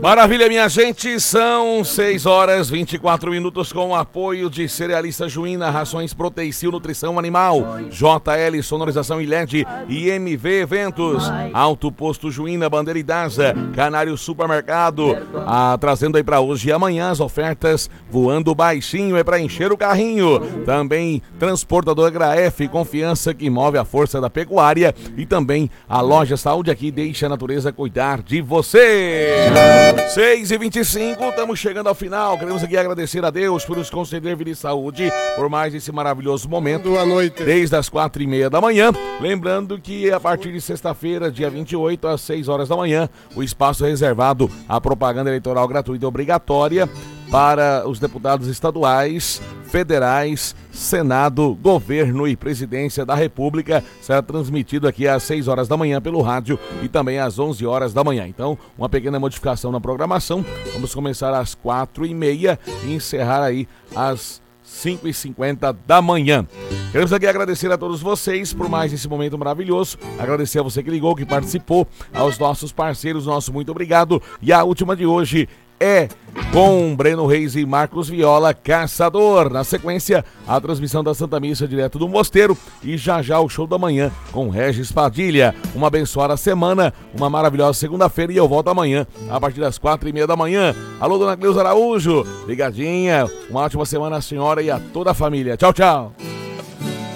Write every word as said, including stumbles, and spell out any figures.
Maravilha, minha gente, são seis horas e vinte e quatro minutos com o apoio de Cerealista Juína, Rações Proteicil, Nutrição Animal, J L Sonorização e L E D e M V Eventos, Alto Posto Juína, Bandeira e Daza, Canário Supermercado, ah, trazendo aí para hoje e amanhã as ofertas voando baixinho, é para encher o carrinho. Também Transportador Graef, confiança que move a força da pecuária, e também a Loja Saúde aqui deixa a natureza cuidar de você. seis e vinte e cinco, estamos chegando ao final. Queremos aqui agradecer a Deus por nos conceder vida e saúde, por mais esse maravilhoso momento. Boa noite. Desde as quatro e meia da manhã. Lembrando que a partir de sexta-feira, dia vinte e oito, às seis horas da manhã, o espaço é reservado à propaganda eleitoral gratuita e obrigatória para os deputados estaduais, federais, Senado, Governo e Presidência da República. Será transmitido aqui às seis horas da manhã pelo rádio e também às onze horas da manhã. Então, uma pequena modificação na programação. Vamos começar às quatro e meia e encerrar aí às cinco e cinquenta da manhã. Queremos aqui agradecer a todos vocês por mais esse momento maravilhoso. Agradecer a você que ligou, que participou, aos nossos parceiros, nosso muito obrigado. E a última de hoje é com Breno Reis e Marcos Viola, Caçador. Na sequência, a transmissão da Santa Missa direto do Mosteiro e já já o show da manhã com Regis Padilha. Uma abençoada semana, uma maravilhosa segunda-feira e eu volto amanhã a partir das quatro e meia da manhã. Alô, dona Cleusa Araújo, ligadinha, uma ótima semana à senhora e a toda a família. Tchau, tchau.